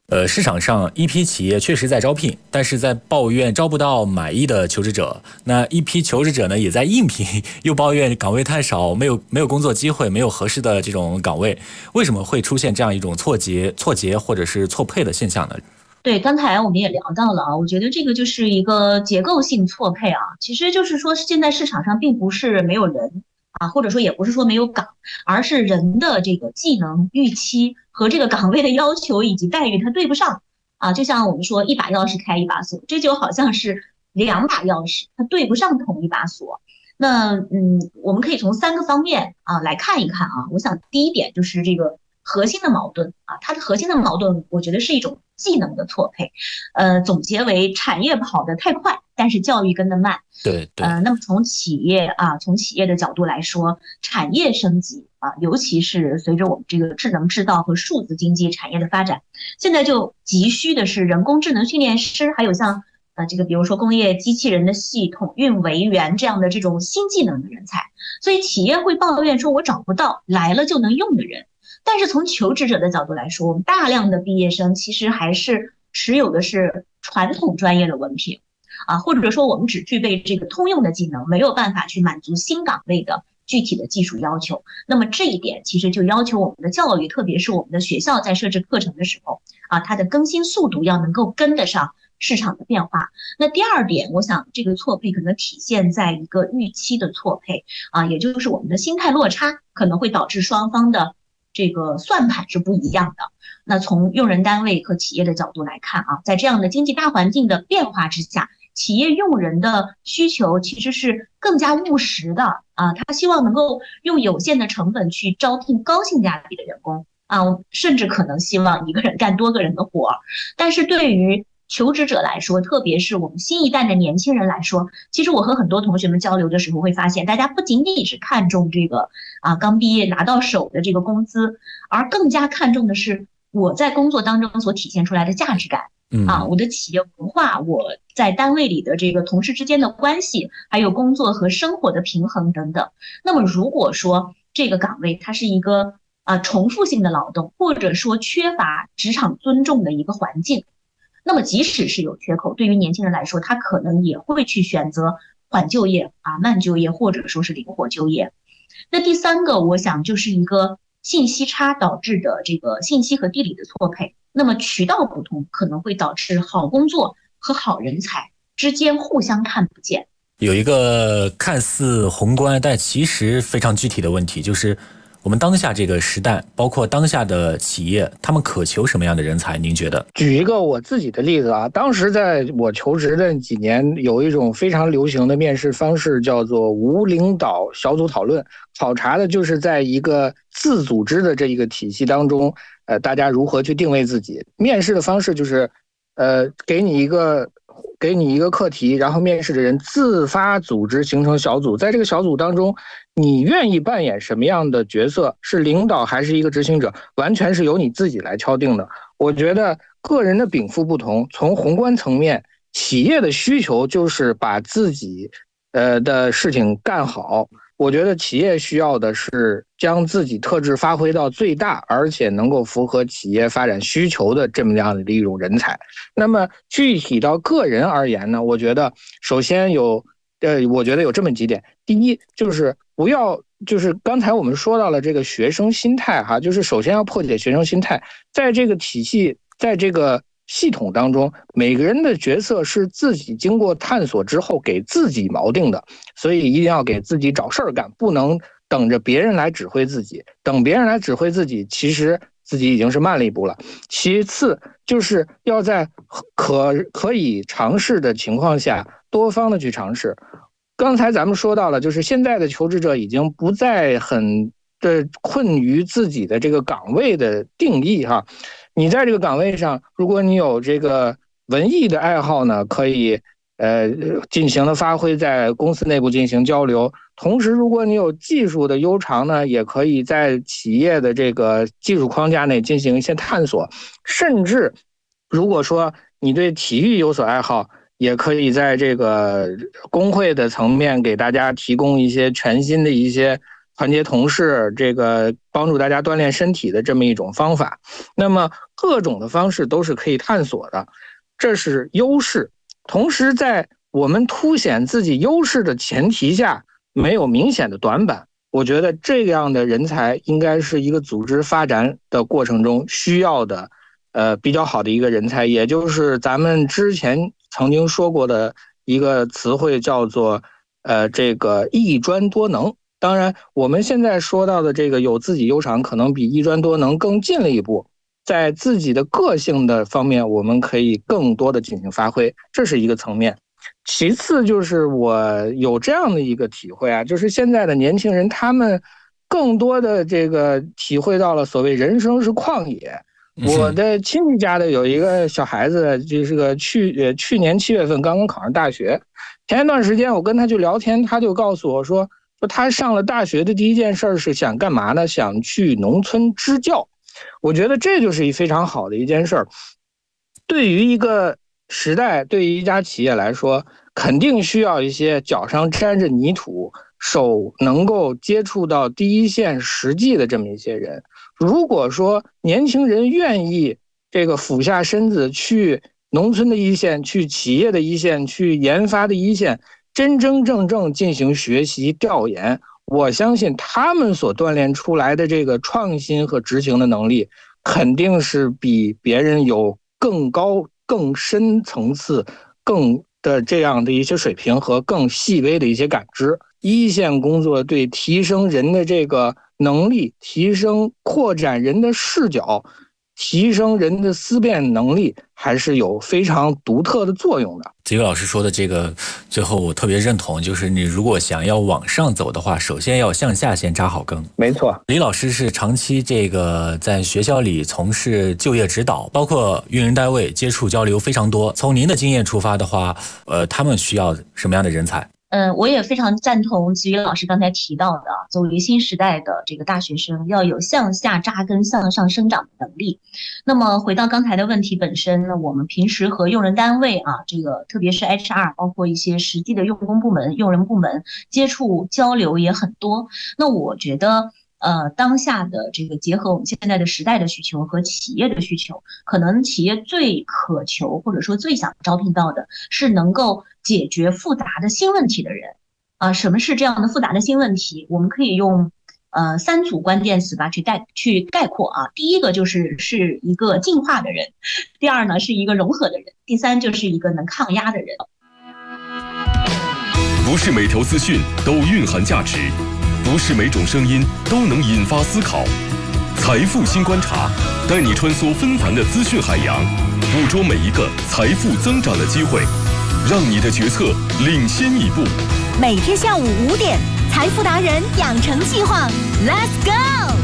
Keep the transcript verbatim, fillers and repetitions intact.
呃，市场上一批企业确实在招聘，但是在抱怨招不到满意的求职者。那一批求职者呢，也在应聘，又抱怨岗位太少，没有没有工作机会，没有合适的这种岗位。为什么会出现这样一种错节、错节或者是错配的现象呢？ 对，刚才我们也聊到了啊，我觉得这个就是一个结构性错配啊，其实就是说现在市场上并不是没有人啊，或者说也不是说没有岗，而是人的这个技能预期和这个岗位的要求以及待遇它对不上啊，就像我们说一把钥匙开一把锁，这就好像是两把钥匙，它对不上同一把锁。那嗯，我们可以从三个方面啊来看一看啊，我想第一点就是这个核心的矛盾啊，它的核心的矛盾，我觉得是一种技能的错配，呃，总结为产业跑得太快，但是教育跟得慢。 对对。 呃，那么从企业啊，从企业的角度来说，产业升级啊，尤其是随着我们这个智能制造和数字经济产业的发展，现在就急需的是人工智能训练师，还有像呃这个比如说工业机器人的系统运维员这样的这种新技能的人才，所以企业会抱怨说我找不到来了就能用的人。但是从求职者的角度来说，我们大量的毕业生其实还是持有的是传统专业的文凭啊，或者说我们只具备这个通用的技能，没有办法去满足新岗位的具体的技术要求。那么这一点其实就要求我们的教育，特别是我们的学校在设置课程的时候啊，它的更新速度要能够跟得上市场的变化。那第二点，我想这个错配可能体现在一个预期的错配啊，也就是我们的心态落差可能会导致双方的这个算盘是不一样的。那从用人单位和企业的角度来看啊，在这样的经济大环境的变化之下，企业用人的需求其实是更加务实的啊，他希望能够用有限的成本去招聘高性价比的员工啊，甚至可能希望一个人干多个人的活。但是对于求职者来说，特别是我们新一代的年轻人来说，其实我和很多同学们交流的时候会发现，大家不仅仅只看重这个啊刚毕业拿到手的这个工资，而更加看重的是我在工作当中所体现出来的价值感。啊， 嗯。 我的企业文化，我在单位里的这个同事之间的关系，还有工作和生活的平衡等等。那么如果说这个岗位它是一个啊重复性的劳动，或者说缺乏职场尊重的一个环境，那么即使是有缺口，对于年轻人来说，他可能也会去选择缓就业啊、慢就业，或者说是灵活就业。那第三个，我想就是一个信息差导致的这个信息和地理的错配。那么渠道不同，可能会导致好工作和好人才之间互相看不见。 有一个看似宏观，但其实非常具体的问题，就是我们当下这个时代，包括当下的企业，他们渴求什么样的人才？您觉得？ 举一个我自己的例子啊，当时在我求职的几年，有一种非常流行的面试方式，叫做无领导小组讨论，考察的就是在一个自组织的这一个体系当中，呃，大家如何去定位自己。面试的方式就是，呃，给你一个。给你一个课题，然后面试的人自发组织形成小组，在这个小组当中，你愿意扮演什么样的角色，是领导还是一个执行者，完全是由你自己来敲定的。我觉得个人的禀赋不同，从宏观层面，企业的需求就是把自己呃的事情干好。我觉得企业需要的是将自己特质发挥到最大，而且能够符合企业发展需求的这么样的一种人才。那么具体到个人而言呢，我觉得首先有，呃，我觉得有这么几点。第一，就是不要，就是刚才我们说到了这个学生心态哈，就是首先要破解学生心态，在这个体系，在这个系统当中，每个人的角色是自己经过探索之后给自己锚定的，所以一定要给自己找事儿干，不能等着别人来指挥自己。等别人来指挥自己，其实自己已经是慢了一步了。其次，就是要在可可以尝试的情况下，多方的去尝试。刚才咱们说到了，就是现在的求职者已经不再很的困于自己的这个岗位的定义哈。你在这个岗位上，如果你有这个文艺的爱好呢，可以呃尽情的发挥，在公司内部进行交流。同时，如果你有技术的悠长呢，也可以在企业的这个技术框架内进行一些探索。甚至，如果说你对体育有所爱好，也可以在这个工会的层面给大家提供一些全新的一些团结同事，这个帮助大家锻炼身体的这么一种方法。那么各种的方式都是可以探索的，这是优势。同时在我们凸显自己优势的前提下，没有明显的短板。我觉得这样的人才应该是一个组织发展的过程中需要的呃，比较好的一个人才，也就是咱们之前曾经说过的一个词汇，叫做呃，这个一专多能。当然我们现在说到的这个有自己优长可能比一专多能更进了一步，在自己的个性的方面我们可以更多的进行发挥，这是一个层面。其次就是我有这样的一个体会啊，就是现在的年轻人他们更多的这个体会到了所谓人生是旷野。我的亲戚家的有一个小孩子，就是个去呃去年七月份刚刚考上大学，前一段时间我跟他去聊天，他就告诉我说说他上了大学的第一件事是想干嘛呢？想去农村支教。我觉得这就是一非常好的一件事。对于一个时代，对于一家企业来说，肯定需要一些脚上沾着泥土，手能够接触到第一线实际的这么一些人。如果说年轻人愿意这个俯下身子去农村的一线，去企业的一线，去研发的一线，真真正正进行学习调研，我相信他们所锻炼出来的这个创新和执行的能力，肯定是比别人有更高更深层次更的这样的一些水平和更细微的一些感知。一线工作对提升人的这个能力，提升扩展人的视角，提升人的思辨能力，还是有非常独特的作用的。 吉伟老师说的这个最后我特别认同，就是你如果想要往上走的话，首先要向下先扎好根。 没错， 李老师是长期这个在学校里从事就业指导，包括用人单位接触交流非常多。从您的经验出发的话，呃，他们需要什么样的人才？ 嗯，我也非常赞同吉宇老师刚才提到的，作为新时代的这个大学生，要有向下扎根、向上生长的能力。那么回到刚才的问题本身呢，我们平时和用人单位啊，这个特别是 H R， 包括一些实际的用工部门、用人部门接触交流也很多。那我觉得呃，当下的这个结合我们现在的时代的需求和企业的需求，可能企业最渴求或者说最想招聘到的是能够解决复杂的新问题的人啊。什么是这样的复杂的新问题？我们可以用呃三组关键词吧去概去概括啊。第一个就是是一个进化的人，第二呢是一个融合的人，第三就是一个能抗压的人。 不是每条资讯都蕴含价值，不是每种声音都能引发思考。财富新观察，带你穿梭纷繁的资讯海洋，捕捉每一个财富增长的机会，让你的决策领先一步。 每天下午五点，财富达人养成计划 ，Let's go！